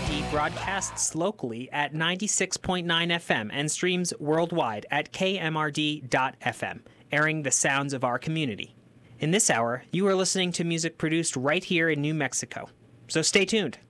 KMRD broadcasts locally at 96.9 FM and streams worldwide at kmrd.fm, airing the sounds of our community. In this hour, you are listening to music produced right here in New Mexico. So stay tuned.